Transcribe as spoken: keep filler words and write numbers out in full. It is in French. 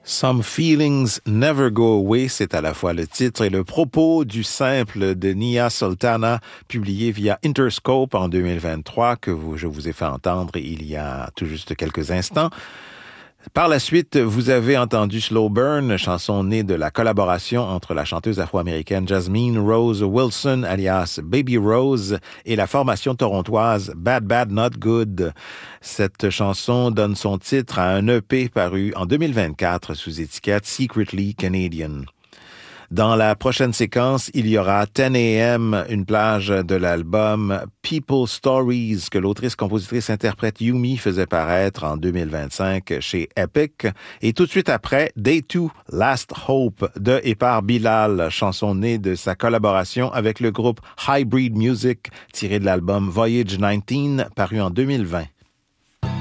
Some Feelings Never Go Away, c'est à la fois le titre et le propos du simple de Nia Sultana, publié via Interscope en deux mille vingt-trois, que vous, je vous ai fait entendre il y a tout juste quelques instants. Par la suite, vous avez entendu Slow Burn, chanson née de la collaboration entre la chanteuse afro-américaine Jasmine Rose Wilson, alias Baby Rose, et la formation torontoise Bad Bad Not Good. Cette chanson donne son titre à un E P paru en deux mille vingt-quatre sous étiquette Secretly Canadian. Dans la prochaine séquence, il y aura dix A M, une plage de l'album People Stories que l'autrice-compositrice-interprète Yumi faisait paraître en deux mille vingt-cinq chez Epic. Et tout de suite après, Day deux, Last Hope de et par Bilal, chanson née de sa collaboration avec le groupe Hybrid Music, tirée de l'album Voyage dix-neuf, paru en deux mille vingt.